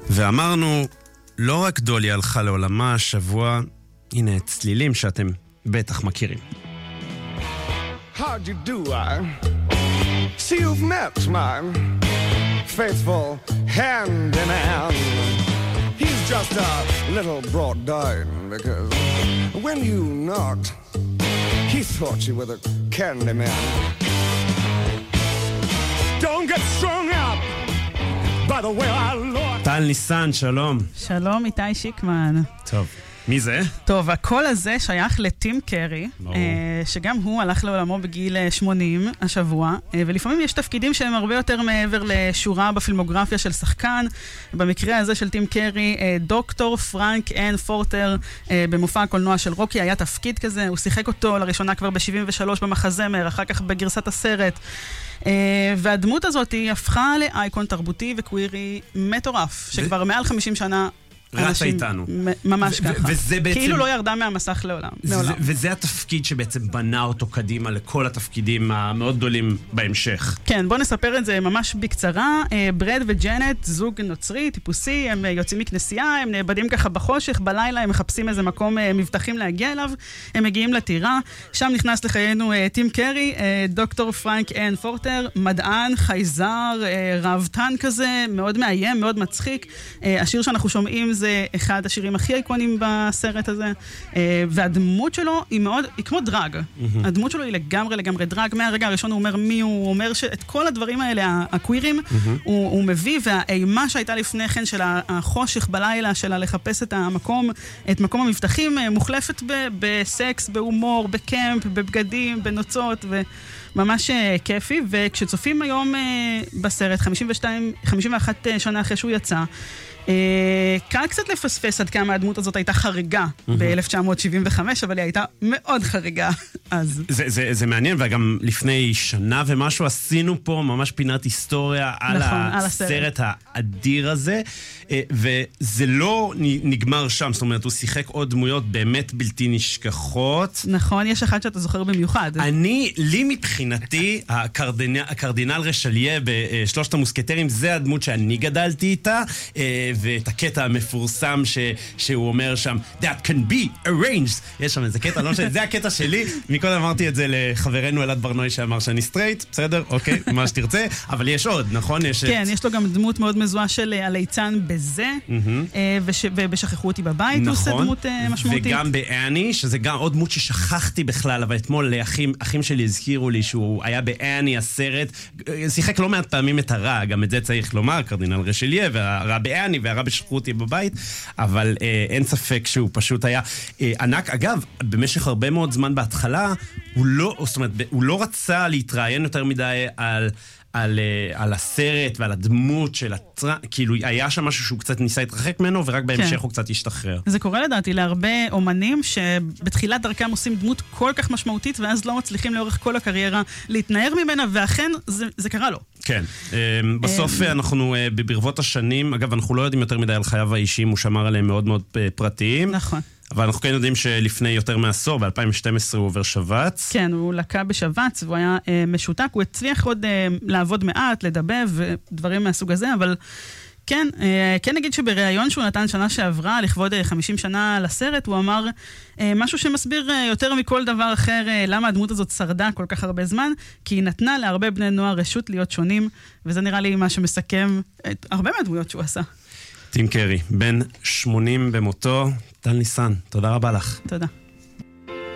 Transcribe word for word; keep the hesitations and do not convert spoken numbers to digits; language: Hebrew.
ואמרנו, לא רק דולי הלכה לעולמה השבוע, הנה צלילים שאתם בטח מכירים. How'd you do, I see you've met my faithful hand in hand. He's just a little brought down because when you knocked, he thought you were the candy man. Don't get strung up by the way I look. טל ניסן, שלום. שלום, איתי שיקמן. טוב. מי זה? טוב, הקול הזה שייך לטים קרי, שגם הוא הלך לעולמו בגיל שמונים השבוע, ולפעמים יש תפקידים שהם הרבה יותר מעבר לשורה בפילמוגרפיה של שחקן. במקרה הזה של טים קרי, דוקטור פרנק אן פורטר במופע הקולנוע של רוקי היה תפקיד כזה, הוא שיחק אותו לראשונה כבר ב-שבעים ושלוש במחזמר, אחר כך בגרסת הסרט. והדמות הזאת היא הפכה לאייקון תרבותי וקווירי מטורף, שכבר מעל חמישים שנה רצה איתנו. ממש ככה. וזה בעצם... כאילו לא ירדה מהמסך לעולם. וזה התפקיד שבעצם בנה אותו קדימה לכל התפקידים המאוד גדולים בהמשך. כן, בוא נספר את זה ממש בקצרה. ברד וג'נט, זוג נוצרי, טיפוסי, הם יוצאים מכנסייה, הם נאבדים ככה בחושך, בלילה הם מחפשים איזה מקום מבטחים להגיע אליו, הם מגיעים לטירה, שם נכנס לחיינו טים קרי, דוקטור פרנק אן פורטר, מדען, חייזר, רבתן כזה, מאוד מאיים, מאוד מצחיק. השיר שאנחנו שומעים זה אחד השירים הכי איקונים בסרט הזה, והדמות שלו היא מאוד, היא כמו דרג. Mm-hmm. הדמות שלו היא לגמרי לגמרי דרג. מהרגע הראשון הוא אומר מי הוא, הוא אומר שאת כל הדברים האלה, הקווירים, mm-hmm. הוא, הוא מביא, והאימה שהייתה לפני כן של החושך בלילה, שלה לחפש את המקום, את מקום המבטחים, מוחלפת ב, בסקס, בהומור, בקמפ, בבגדים, בנוצות, וממש כיפי. וכשצופים היום בסרט, חמישים ושתיים, חמישים ואחת שנה אחרי שהוא יצא, קל קצת לפספס עד כמה הדמות הזאת הייתה חריגה ב-אלף תשע מאות שבעים וחמש, אבל היא הייתה מאוד חריגה אז. זה, זה, זה מעניין, וגם לפני שנה ומשהו עשינו פה ממש פינת היסטוריה על הסרט האדיר הזה, וזה לא נגמר שם, זאת אומרת, הוא שיחק עוד דמויות באמת בלתי נשכחות. נכון, יש אחד שאתה זוכר במיוחד. אני, לי מבחינתי, הקרדינל, הקרדינל רשליה בשלושת המוסקטרים, זה הדמות שאני גדלתי איתה, ואת הקטע המפורסם ש, שהוא אומר שם, that can be arranged. יש שם איזה קטע, לא משנה, זה הקטע שלי. מקודם אמרתי את זה לחברנו אלעד ברנוי שאמר שאני סטרייט, בסדר? אוקיי, מה שתרצה. אבל יש עוד, נכון? יש כן, את... יש לו גם דמות מאוד מזוהה של הליצן בזה, mm-hmm. וש, ובשכחו אותי בבית, נכון. הוא עושה דמות משמעותית. וגם באני, שזה גם עוד דמות ששכחתי בכלל, אבל אתמול לאחים, אחים שלי הזכירו לי שהוא היה באני הסרט, שיחק לא מעט פעמים את הרע, גם את זה צריך לומר, קרדינל רשליה, והרע באני, והרע בשכחו אותי בבית, אבל אה, אין ספק שהוא פשוט היה אה, ענק. אגב, במשך הרבה מאוד זמן בהתחלה, הוא לא, זאת אומרת, הוא לא רצה להתראיין יותר מדי על... על, על הסרט ועל הדמות של הטרנד, כאילו היה שם משהו שהוא קצת ניסה להתרחק ממנו, ורק בהמשך כן. הוא קצת השתחרר. זה קורה לדעתי להרבה אומנים שבתחילת דרכם עושים דמות כל כך משמעותית, ואז לא מצליחים לאורך כל הקריירה להתנער ממנה, ואכן זה, זה קרה לו. כן. בסוף אנחנו ברבות השנים, אגב, אנחנו לא יודעים יותר מדי על חייו האישיים, הוא שמר עליהם מאוד מאוד פרטיים. נכון. אבל אנחנו כן יודעים שלפני יותר מעשור, ב-אלפיים ושתים עשרה הוא עובר שבץ. כן, הוא לקה בשבץ, והוא היה אה, משותק, הוא הצליח עוד אה, לעבוד מעט, לדבב, ודברים מהסוג הזה, אבל כן, אה, כן נגיד שבראיון שהוא נתן שנה שעברה, לכבוד אה, חמישים שנה לסרט, הוא אמר אה, משהו שמסביר אה, יותר מכל דבר אחר, אה, למה הדמות הזאת שרדה כל כך הרבה זמן, כי היא נתנה להרבה בני נוער רשות להיות שונים, וזה נראה לי מה שמסכם את הרבה מהדמויות שהוא עשה. טים קרי, בן שמונים במותו, טל ניסן, תודה רבה לך. תודה.